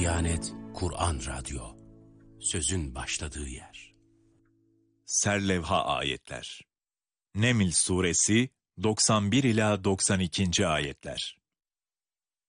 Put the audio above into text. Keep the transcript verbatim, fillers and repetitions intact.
Diyanet Kur'an Radyo, sözün başladığı yer. Serlevha ayetler. Neml suresi doksan bir ila doksan ikinci ayetler.